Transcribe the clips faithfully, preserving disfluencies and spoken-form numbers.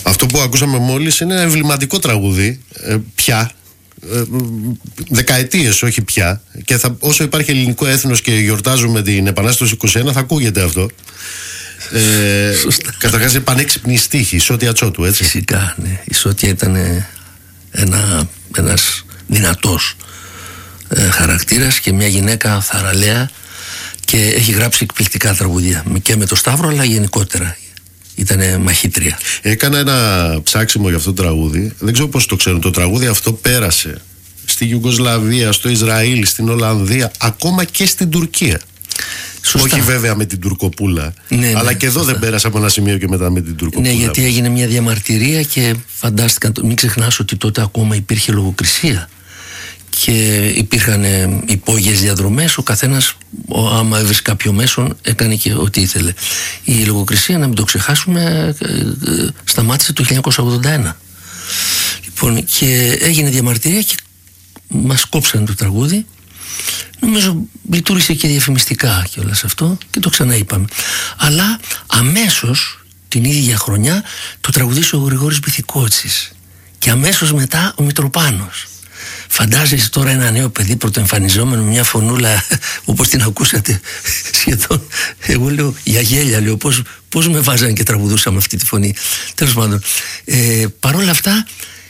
Αυτό που ακούσαμε μόλις είναι ένα εμβληματικό τραγούδι, ε, πια, ε, δεκαετίες, όχι πια, και θα, όσο υπάρχει ελληνικό έθνος και γιορτάζουμε την Επανάσταση είκοσι ένα, θα ακούγεται αυτό. Ε, καταρχάς είναι πανέξυπνη στίχη, η Σώτια Τσότου, έτσι. Φυσικά, ναι. Η Σώτια ήταν ένα, ένας δυνατός ε, χαρακτήρας και μια γυναίκα θαραλέα, και έχει γράψει εκπληκτικά τραγούδια και με το Σταύρο, αλλά γενικότερα ήτανε μαχήτρια. Έκανα ένα ψάξιμο για αυτό το τραγούδι. Δεν ξέρω πώς το ξέρουν. Το τραγούδι αυτό πέρασε στη Ιουγκοσλαβία, στο Ισραήλ, στην Ολλανδία, ακόμα και στην Τουρκία. Σωστά. Όχι βέβαια με την Τουρκοπούλα, ναι, αλλά ναι, και εδώ σωστά. Δεν πέρασε από ένα σημείο και μετά με την Τουρκοπούλα. Ναι, γιατί έγινε μια διαμαρτυρία και φαντάστηκαν, μην ξεχνάς ότι τότε ακόμα υπήρχε λογοκρισία και υπήρχαν υπόγειες διαδρομές. Ο καθένας, άμα έβρισκε κάποιο μέσον, έκανε και ό,τι ήθελε. Η λογοκρισία, να μην το ξεχάσουμε, σταμάτησε το χίλια εννιακόσια ογδόντα ένα. Λοιπόν, και έγινε διαμαρτυρία και μας κόψαν το τραγούδι. Νομίζω λειτουργήσε και διαφημιστικά και όλα σε αυτό, και το ξαναείπαμε. Αλλά αμέσως την ίδια χρονιά το τραγουδίσε ο Γρηγόρης Μπιθικότσης και αμέσως μετά ο Μητροπάνος. Φαντάζεσαι τώρα ένα νέο παιδί πρωτοεμφανιζόμενο, μια φωνούλα όπως την ακούσατε σχεδόν. Εγώ λέω για γέλια, λέω πώς, πώς με βάζανε και τραγουδούσα με αυτή τη φωνή. Τέλος πάντων, ε, παρόλα αυτά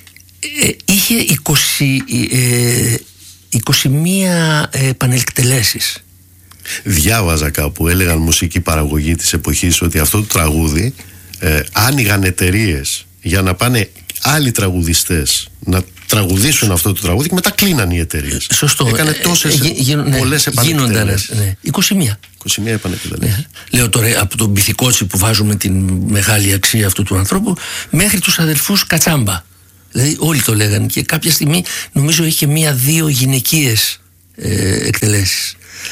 ε, είχε είκοσι, ε, είκοσι μία ε, πανεκτελέσεις. Διάβαζα κάπου, έλεγαν μουσική παραγωγή της εποχής, ότι αυτό το τραγούδι ε, άνοιγαν εταιρείες για να πάνε άλλοι τραγουδιστές να τραγουδήσουν αυτό το τραγούδι και μετά κλείναν οι εταιρείες. Σωστό. Έκανε τόσες, ε, γι, ναι, πολλές επανεκτελέσεις. Ναι. είκοσι μία. είκοσι μία επανεκτελέσεις. Ναι. Λέω τώρα από τον Μπιθικότσι που βάζουμε την μεγάλη αξία αυτού του ανθρώπου, μέχρι τους αδελφούς Κατσάμπα. Δηλαδή όλοι το λέγανε, και κάποια στιγμή νομίζω είχε μία-δύο γυναικείες ε, εκτελέσεις.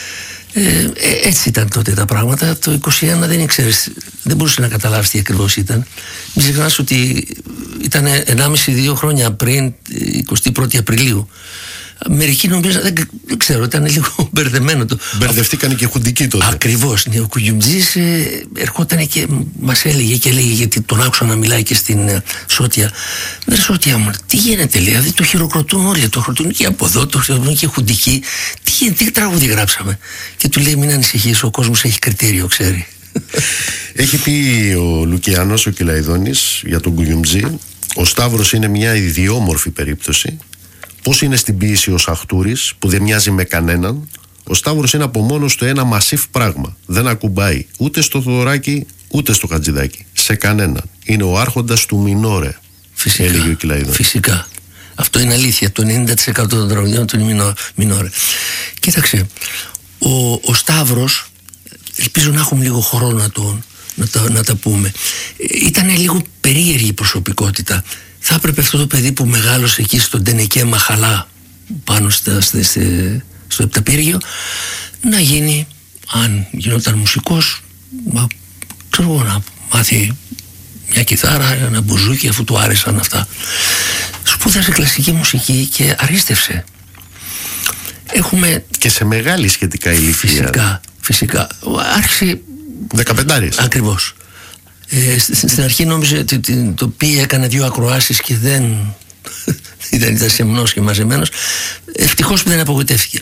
Ε, έτσι ήταν τότε τα πράγματα. Το είκοσι ένα δεν ήξερες, δεν μπορούσε να καταλάβεις τι ακριβώς ήταν. Μην ξεχνάς ότι ήταν ενάμιση δύο χρόνια πριν, εικοστή πρώτη Απριλίου. Μερικοί νομίζαν, δεν, δεν ξέρω, ήταν λίγο μπερδεμένο το. Μπερδευτήκαν και χουντικοί τότε. Ακριβώς. Ναι, ο Κουγιουμτζής ε, ερχόταν και μας έλεγε και έλεγε, γιατί τον άκουσα να μιλάει και στην ε, Σώτια. Βρε Σώτια μου, τι γίνεται, λέει, δηλαδή το χειροκροτούν όλοι, το χειροκροτούν και από εδώ, το χειροκροτούν και χουντικοί. Τι, τι τραγούδι γράψαμε. Και του λέει, μην ανησυχείς, ο κόσμος έχει κριτήριο, ξέρει. Έχει πει ο Λουκιανός ο Κυλαϊδόνης για τον Κουγιουμτζή, ο Σταύρος είναι μια ιδιόμορφη περίπτωση. Πώς είναι στην ποίηση ο Σαχτούρης, που δεν μοιάζει με κανέναν. Ο Σταύρος είναι από μόνος του ένα μασίφ πράγμα. Δεν ακουμπάει ούτε στο Θοδωράκι ούτε στο Χατζηδάκι. Σε κανέναν. Είναι ο άρχοντας του Μινόρε. Φυσικά. Έλεγε ο Κυλαϊδόνης. Φυσικά. Αυτό είναι αλήθεια. Το ενενήντα τοις εκατό των τραγουδιών του είναι Μινόρε. Κοίταξε. Ο, ο Σταύρος, ελπίζω να έχουμε λίγο χρόνο να, τον, να, τα, να τα πούμε. Ήταν λίγο περίεργη η προσωπικότητα. Θα έπρεπε αυτό το παιδί που μεγάλωσε εκεί στον Τενεκέ Μαχαλά, πάνω στα, στα, στα, στο Επταπύργιο, να γίνει, αν γινόταν μουσικός, μα, ξέρω εγώ, να μάθει μια κιθάρα, ένα μπουζούκι, αφού του άρεσαν αυτά. Σπούδασε κλασική μουσική και αρίστευσε. Έχουμε... Και σε μεγάλη σχετικά ηλικία. Φυσικά, φυσικά. Άρχισε... Δεκαπεντάρις. Ακριβώς. Ε, στην αρχή νόμιζε ότι το πει, έκανε δύο ακροάσεις και δεν ήταν, ήταν σεμνός και μαζεμένος. Ευτυχώς που δεν απογοητεύτηκε.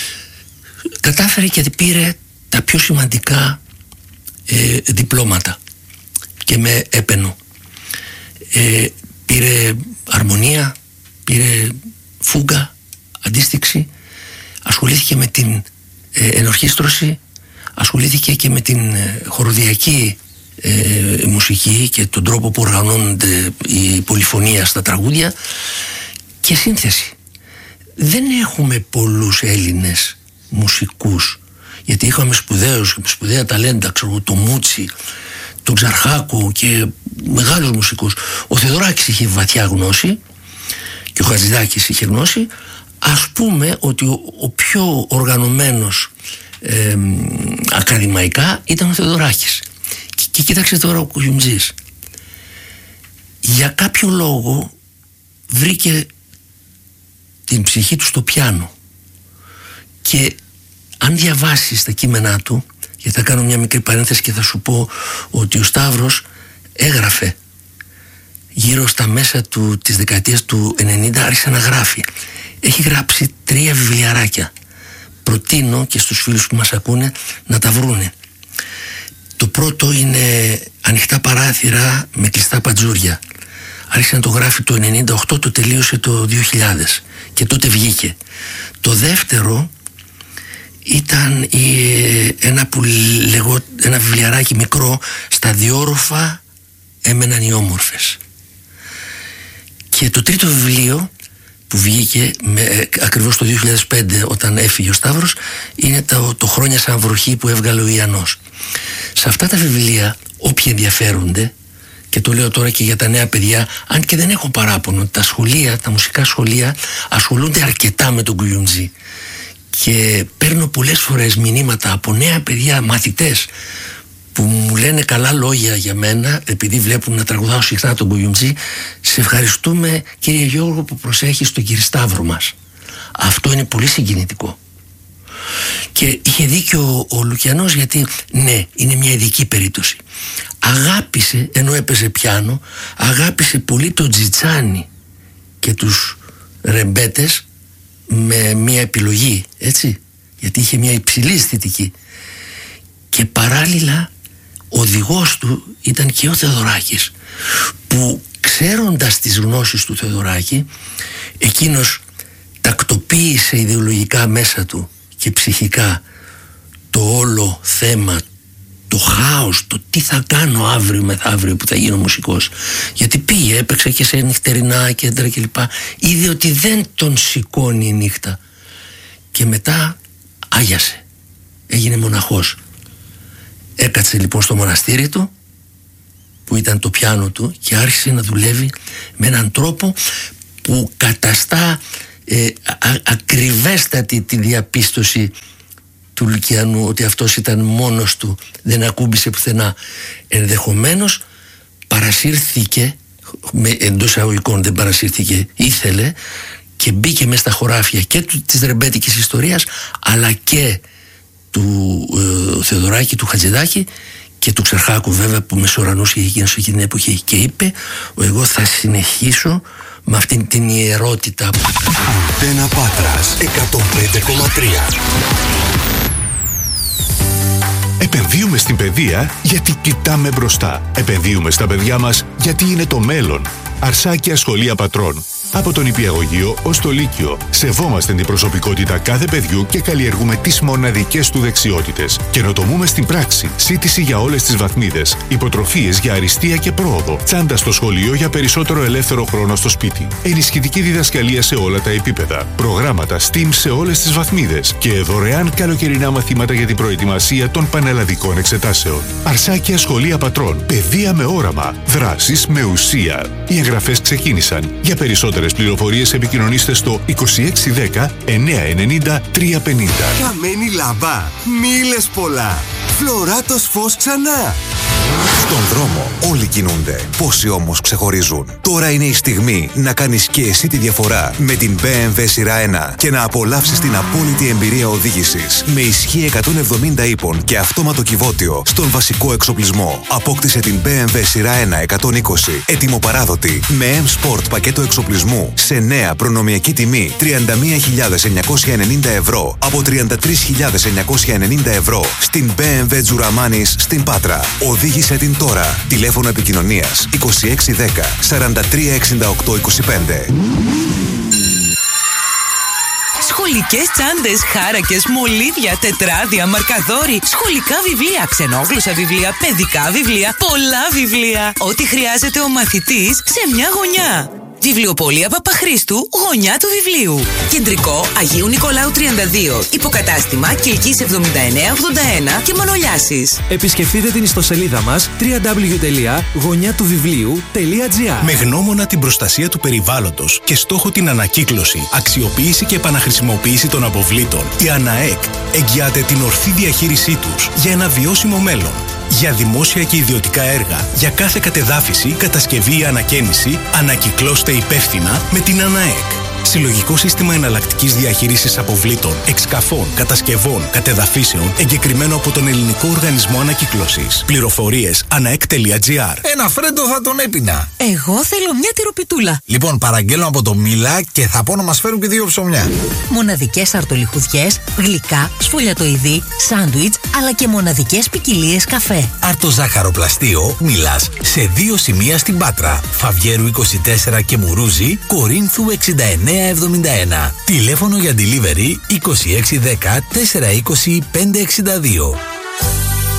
Κατάφερε και πήρε τα πιο σημαντικά ε, διπλώματα και με έπαινο. Ε, πήρε αρμονία, πήρε φούγκα, αντίστοιξη, ασχολήθηκε με την ε, ενορχήστρωση, ασχολήθηκε και με την ε, χοροδιακή Ε, μουσική και τον τρόπο που οργανώνεται η πολυφωνία στα τραγούδια και σύνθεση. Δεν έχουμε πολλούς Έλληνες μουσικούς, γιατί είχαμε σπουδαίους, σπουδαία ταλέντα, ξέρω, το Μούτσι, τον Ξαρχάκου και μεγάλους μουσικούς. Ο Θεοδωράκης είχε βαθιά γνώση και ο Χατζηδάκης είχε γνώση. Ας πούμε ότι ο, ο πιο οργανωμένος ε, ακαδημαϊκά ήταν ο Θεοδωράκης. Και κοίταξε τώρα ο Κουγιουμτζής. Για κάποιο λόγο βρήκε την ψυχή του στο πιάνο. Και αν διαβάσεις τα κείμενά του, γιατί θα κάνω μια μικρή παρένθεση και θα σου πω ότι ο Σταύρος έγραφε γύρω στα μέσα του, της δεκαετίας του ενενήντα άρχισε να γράφει. Έχει γράψει τρία βιβλιαράκια. Προτείνω και στους φίλους που μας ακούνε να τα βρούνε. Το πρώτο είναι Ανοιχτά παράθυρα με κλειστά πατζούρια. Άρχισε να το γράφει το ενενήντα οκτώ, το τελείωσε το δύο χιλιάδες και τότε βγήκε. Το δεύτερο ήταν η, ένα, που λεγό, ένα βιβλιαράκι μικρό, Στα διόροφα έμεναν οι όμορφες. Και το τρίτο βιβλίο που βγήκε με, ακριβώς το δύο χιλιάδες πέντε όταν έφυγε ο Σταύρος, είναι το, το Χρόνια σαν βροχή που έβγαλε ο Ιαννός. Σε αυτά τα βιβλία όποιοι ενδιαφέρονται, και το λέω τώρα και για τα νέα παιδιά, αν και δεν έχω παράπονο, τα σχολεία, τα μουσικά σχολεία ασχολούνται αρκετά με τον Κουγιουντζή και παίρνω πολλές φορές μηνύματα από νέα παιδιά, μαθητές, που μου λένε καλά λόγια για μένα επειδή βλέπουν να τραγουδάω συχνά τον Κουγιουντζή. Σε ευχαριστούμε κύριε Γιώργο που προσέχεις τον κύριο Σταύρο μας. Αυτό είναι πολύ συγκινητικό. Και είχε δίκιο ο, ο Λουκιανός, γιατί ναι, είναι μια ειδική περίπτωση. Αγάπησε, ενώ έπαιζε πιάνο, αγάπησε πολύ το τζιτσάνι και τους ρεμπέτες με μια επιλογή, έτσι, γιατί είχε μια υψηλή αισθητική. Και παράλληλα ο οδηγός του ήταν και ο Θεοδωράκης, που ξέροντας τις γνώσεις του Θεοδωράκη, εκείνος τακτοποίησε ιδεολογικά μέσα του και ψυχικά το όλο θέμα, το χάος, το τι θα κάνω αύριο μεθαύριο που θα γίνω μουσικός. Γιατί πήγε, έπαιξε και σε νυχτερινά κέντρα κλπ. Είδε ότι δεν τον σηκώνει η νύχτα και μετά άγιασε, έγινε μοναχός. Έκατσε λοιπόν στο μοναστήρι του που ήταν το πιάνο του και άρχισε να δουλεύει με έναν τρόπο που καταστά ε, α, ακριβέστατη τη διαπίστωση του Λουκιανού ότι αυτός ήταν μόνος του, δεν ακούμπησε πουθενά. Ενδεχομένως παρασύρθηκε, με εντός αγωγικών δεν παρασύρθηκε, ήθελε και μπήκε μέσα στα χωράφια και του, της ρεμπέτικης ιστορίας, αλλά και του ε, Θεοδωράκη, του Χατζηδάκη και του Ξερχάκου βέβαια, που μεσορανούσε εκείνος εκείνη την εποχή, και είπε εγώ θα συνεχίσω με αυτήν την ιερότητα. Αντένα Πάτρας εκατόν πέντε κόμμα τρία. Επενδύουμε στην παιδεία γιατί κοιτάμε μπροστά. Επενδύουμε στα παιδιά μας γιατί είναι το μέλλον. Αρσάκια Σχολεία Πατρών. Από τον Νηπιαγωγείο ως το Λύκειο. Σεβόμαστε την προσωπικότητα κάθε παιδιού και καλλιεργούμε τις μοναδικές του δεξιότητες. Καινοτομούμε στην πράξη. Σύντηση για όλες τις βαθμίδες. Υποτροφίες για αριστεία και πρόοδο. Τσάντα στο σχολείο για περισσότερο ελεύθερο χρόνο στο σπίτι. Ενισχυτική διδασκαλία σε όλα τα επίπεδα. Προγράμματα STEAM σε όλες τις βαθμίδες. Και δωρεάν καλοκαιρινά μαθήματα για την προετοιμασία των πανελλαδικών εξετάσεων. Αρσάκια Σχολεία Πατρών. Παιδεία με όραμα. Δράσεις με ουσία. Οι εγγραφές ξεκίνησαν. Για περισσότερες πληροφορίες επικοινωνήστε στο είκοσι έξι δέκα εννιακόσια ενενήντα τριακόσια πενήντα. Καμένη λάμπα, μη λες πολλά. Φλωράτος φως ξανά. Στον δρόμο όλοι κινούνται. Πόσοι όμως ξεχωρίζουν. Τώρα είναι η στιγμή να κάνεις και εσύ τη διαφορά με την μπι εμ ντάμπλιου σειρά ένα και να απολαύσεις την απόλυτη εμπειρία οδήγησης. Με ισχύ εκατόν εβδομήντα ύπων και αυτόματο κυβότιο στον βασικό εξοπλισμό. Απόκτησε την μπι εμ ντάμπλιου σειρά ένα εκατόν είκοσι έτοιμο παράδοτη με M Sport πακέτο εξοπλισμού σε νέα προνομιακή τιμή τριάντα μία χιλιάδες εννιακόσια ενενήντα ευρώ από τριάντα τρεις χιλιάδες εννιακόσια ενενήντα ευρώ στην μπι εμ ντάμπλιου Τζουραμάνης στην Πάτρα. Οδήγησε την τώρα. Τηλέφωνο επικοινωνίας είκοσι έξι δέκα σαράντα τρία εξήντα οκτώ είκοσι πέντε. Σχολικές τσάντες, χάρακες, μολύβια, τετράδια, μαρκαδόροι, σχολικά βιβλία, ξενόγλωσσα βιβλία, παιδικά βιβλία, πολλά βιβλία. Ό,τι χρειάζεται ο μαθητής σε μια γωνιά. Βιβλιοπωλεία Παπαχρήστου, γωνιά του βιβλίου. Κεντρικό Αγίου Νικολάου τριάντα δύο. Υποκατάστημα Κιλκής εβδομήντα εννέα ογδόντα ένα και Μανολιάσης. Επισκεφτείτε την ιστοσελίδα μας double-u double-u double-u τελεία γωνιά του βιβλίου τελεία τζι άρ. Με γνώμονα την προστασία του περιβάλλοντος και στόχο την ανακύκλωση, αξιοποίηση και επαναχρησιμοποίηση των αποβλήτων, η ΑΝΑΕΚ εγγυάται την ορθή διαχείρισή τους για ένα βιώσιμο μέλλον. Για δημόσια και ιδιωτικά έργα, για κάθε κατεδάφιση, κατασκευή ή ανακαίνιση, ανακυκλώστε υπεύθυνα με την ΑΝΑΕΚ. Συλλογικό σύστημα εναλλακτικής διαχείρισης αποβλήτων, εξκαφών, κατασκευών, κατεδαφίσεων, εγκεκριμένο από τον Ελληνικό Οργανισμό Ανακύκλωσης. Πληροφορίες αναεκ τελεία τζι άρ. Ένα φρέντο θα τον έπινα. Εγώ θέλω μια τυροπιτούλα. Λοιπόν, παραγγέλνω από το Μίλα και θα πω να μας φέρουν και δύο ψωμιά. Μοναδικές αρτολιχουδιές, γλυκά, σφολιατοειδή, σάντουιτς, αλλά και μοναδικές ποικιλίες καφέ. Αρτοζάχαροπλαστείο Μίλας σε δύο σημεία στην Πάτρα. Φαβιέρου είκοσι τέσσερα και Μουρούζη, Κορίνθου εξήντα εννέα εβδομήντα ένα. Τηλέφωνο για delivery είκοσι έξι δέκα τετρακόσια είκοσι πεντακόσια εξήντα δύο.